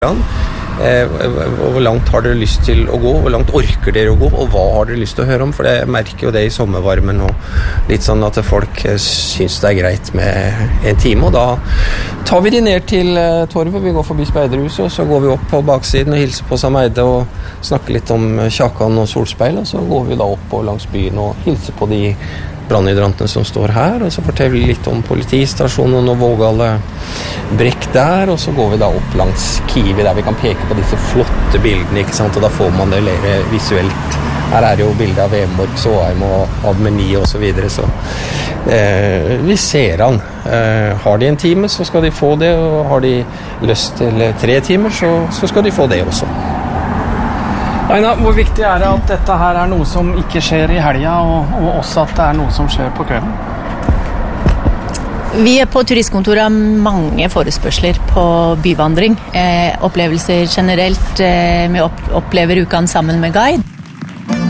Hvor langt har dere lyst til å gå, hvor langt orker dere å gå, og hva har dere lyst til å høre om, for jeg merker jo det i sommervarmen og litt sånn at folk synes det greit med en time, og da tar vi de ned til torvet, vi går forbi speiderhuset, og så går vi opp på baksiden og hilser på Sameide og snakker litt om Kjakan og Solspeil, og så går vi da opp langs byen og hilser på de brannhydrantene som står her, og så forteller vi litt om politistasjonen og Vågale brekk der, og så går vi da opp langs Kiwi der vi kan peke på disse flotte bildene, ikke sant, og da får man det mer visuelt. Her det jo bilder av Vemork, Såheim og Admeni og så videre, så vi ser han. Har de en time, så skal de få det, og har de lyst til 3 timer, så skal de få det også. Aina, hvor viktig det at dette her noe som ikke skjer i helga, og også at det noe som skjer på kvelden? Vi på turistkontoret har mange forespørsler på byvandring, opplevelser generelt, vi opplever uken sammen med guide.